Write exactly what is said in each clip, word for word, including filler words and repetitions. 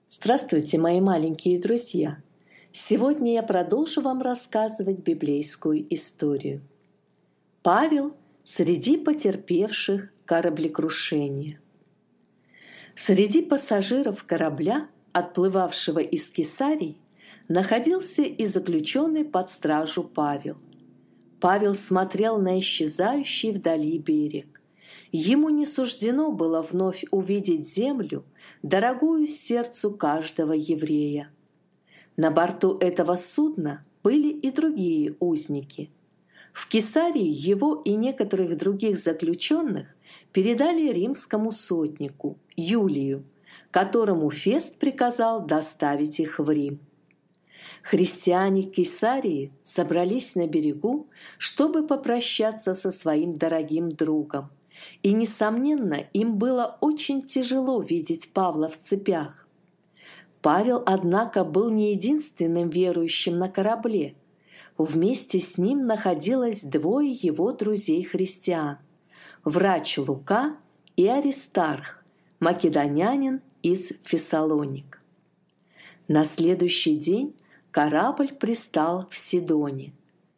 Здравствуйте, мои маленькие друзья! Сегодня я продолжу вам рассказывать библейскую историю. Павел среди потерпевших кораблекрушение. Среди пассажиров корабля, отплывавшего из Кесарии, находился и заключенный под стражу Павел. Павел смотрел на исчезающий вдали берег. Ему не суждено было вновь увидеть землю, дорогую сердцу каждого еврея. На борту этого судна были и другие узники. В Кесарии его и некоторых других заключенных передали римскому сотнику Юлию, которому Фест приказал доставить их в Рим. Христиане Кесарии собрались на берегу, чтобы попрощаться со своим дорогим другом. И, несомненно, им было очень тяжело видеть Павла в цепях. Павел, однако, был не единственным верующим на корабле. Вместе с ним находилось двое его друзей-христиан – врач Лука и Аристарх, македонянин из Фессалоник. На следующий день корабль пристал в Сидоне.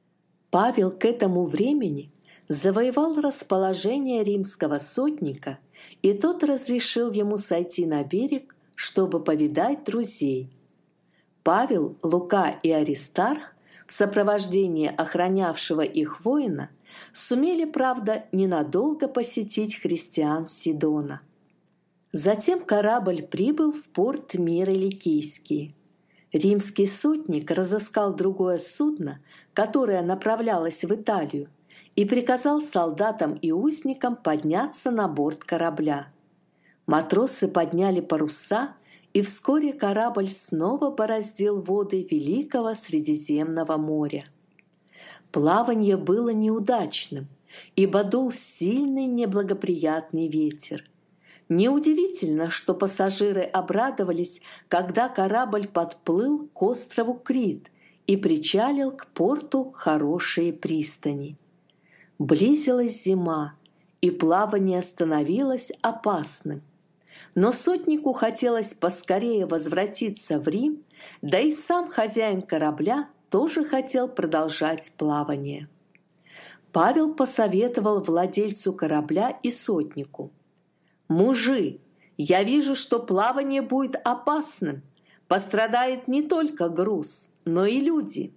Павел к этому времени завоевал расположение римского сотника, и тот разрешил ему сойти на берег, чтобы повидать друзей. Павел, Лука и Аристарх в сопровождении охранявшего их воина сумели, правда, ненадолго посетить христиан Сидона. Затем корабль прибыл в порт Мира Ликийский. Римский сотник разыскал другое судно, которое направлялось в Италию, и приказал солдатам и узникам подняться на борт корабля. Матросы подняли паруса, и вскоре корабль снова бороздил воды Великого Средиземного моря. Плавание было неудачным, ибо дул сильный неблагоприятный ветер. Неудивительно, что пассажиры обрадовались, когда корабль подплыл к острову Крит и причалил к порту хорошие пристани. Близилась зима, и плавание становилось опасным. Но сотнику хотелось поскорее возвратиться в Рим, да и сам хозяин корабля тоже хотел продолжать плавание. Павел посоветовал владельцу корабля и сотнику: «Мужи, я вижу, что плавание будет опасным. Пострадает не только груз, но и люди».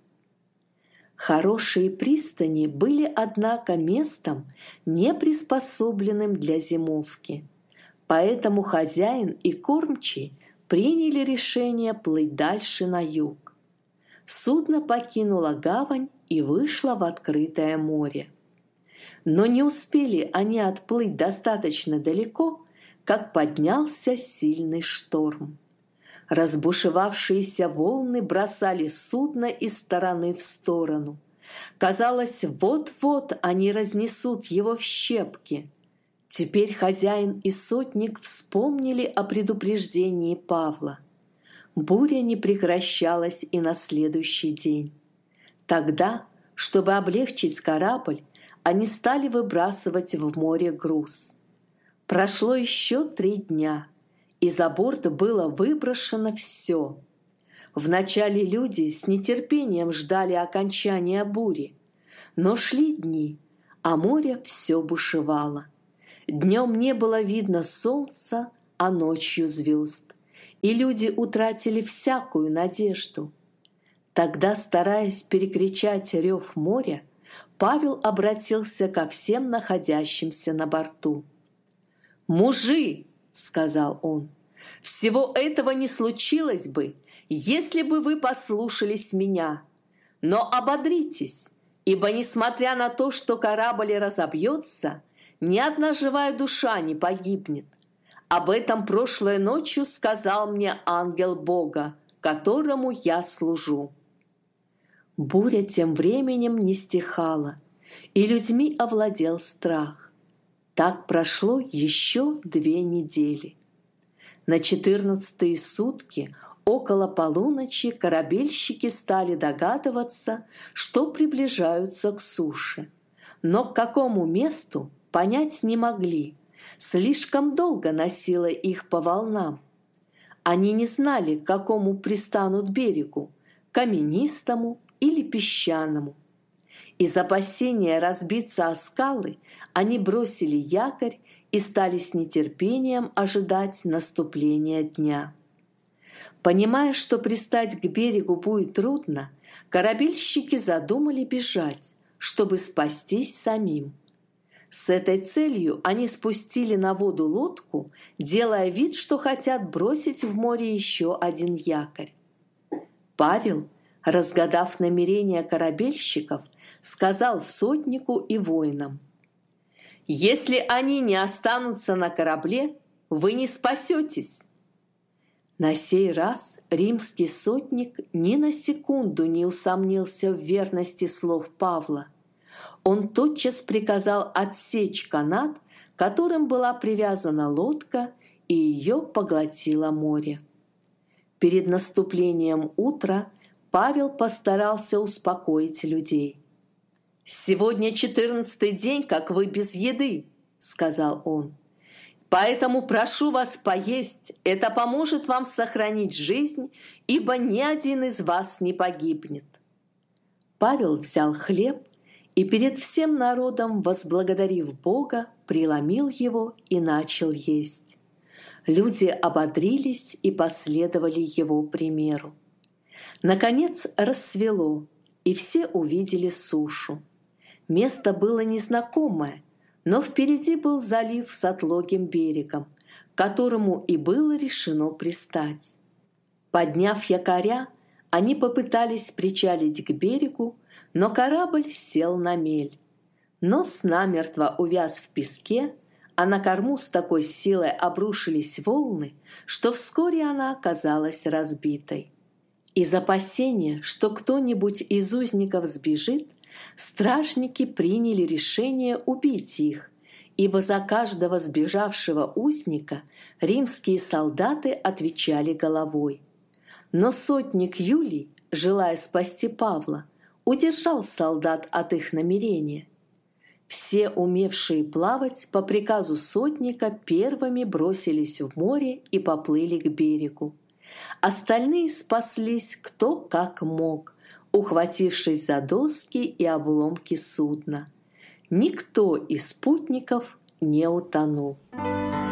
Хорошие пристани были, однако, местом, не приспособленным для зимовки. Поэтому хозяин и кормчий приняли решение плыть дальше на юг. Судно покинуло гавань и вышло в открытое море. Но не успели они отплыть достаточно далеко, как поднялся сильный шторм. Разбушевавшиеся волны бросали судно из стороны в сторону. Казалось, вот-вот они разнесут его в щепки. Теперь хозяин и сотник вспомнили о предупреждении Павла. Буря не прекращалась и на следующий день. Тогда, чтобы облегчить корабль, они стали выбрасывать в море груз. Прошло еще три дня, и за борт было выброшено все. Вначале люди с нетерпением ждали окончания бури, но шли дни, а море все бушевало. Днем не было видно солнца, а ночью звезд, и люди утратили всякую надежду. Тогда, стараясь перекричать рев моря, Павел обратился ко всем находящимся на борту. «Мужи!» — сказал он, — «всего этого не случилось бы, если бы вы послушались меня. Но ободритесь, ибо, несмотря на то, что корабль разобьется, ни одна живая душа не погибнет. Об этом прошлой ночью сказал мне ангел Бога, которому я служу». Буря тем временем не стихала, и людьми овладел страх. Так прошло еще две недели. На четырнадцатые сутки, около полуночи, корабельщики стали догадываться, что приближаются к суше. Но к какому месту понять не могли. Слишком долго носило их по волнам. Они не знали, к какому пристанут берегу – каменистому или песчаному. Из опасения разбиться о скалы они бросили якорь и стали с нетерпением ожидать наступления дня. Понимая, что пристать к берегу будет трудно, корабельщики задумали бежать, чтобы спастись самим. С этой целью они спустили на воду лодку, делая вид, что хотят бросить в море еще один якорь. Павел, разгадав намерения корабельщиков, сказал сотнику и воинам: «Если они не останутся на корабле, вы не спасетесь». На сей раз римский сотник ни на секунду не усомнился в верности слов Павла. Он тотчас приказал отсечь канат, которым была привязана лодка, и ее поглотило море. Перед наступлением утра Павел постарался успокоить людей. «Сегодня четырнадцатый день, как вы без еды», — сказал он. «Поэтому прошу вас поесть, это поможет вам сохранить жизнь, ибо ни один из вас не погибнет». Павел взял хлеб и перед всем народом, возблагодарив Бога, преломил его и начал есть. Люди ободрились и последовали его примеру. Наконец рассвело, и все увидели сушу. Место было незнакомое, но впереди был залив с отлогим берегом, к которому и было решено пристать. Подняв якоря, они попытались причалить к берегу, но корабль сел на мель. Нос намертво увяз в песке, а на корму с такой силой обрушились волны, что вскоре она оказалась разбитой. Из опасения, что кто-нибудь из узников сбежит, стражники приняли решение убить их, ибо за каждого сбежавшего узника римские солдаты отвечали головой. Но сотник Юлий, желая спасти Павла, удержал солдат от их намерения. Все, умевшие плавать, по приказу сотника первыми бросились в море и поплыли к берегу. Остальные спаслись кто как мог, ухватившись за доски и обломки судна. Никто из путников не утонул.